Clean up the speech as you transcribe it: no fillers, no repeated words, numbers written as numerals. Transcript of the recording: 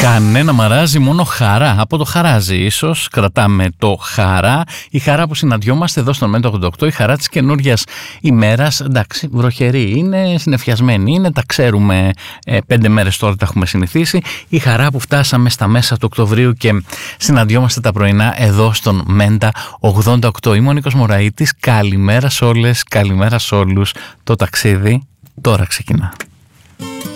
Κανένα μαράζι, μόνο χαρά. Από το χαράζι ίσως κρατάμε το χαρά. Η χαρά που συναντιόμαστε εδώ στον Μέντο 88, η χαρά της καινούριας ημέρας. Εντάξει, βροχερή είναι, συννεφιασμένη είναι, τα ξέρουμε, 5 μέρες τώρα τα έχουμε συνηθίσει. Η χαρά που φτάσαμε στα μέσα του Οκτωβρίου και συναντιόμαστε τα πρωινά εδώ στον Μέντα 88. Είμαι ο Νίκος Μωραΐτης. Καλημέρα σε όλες, καλημέρα σε όλους. Το ταξίδι τώρα ξεκινά.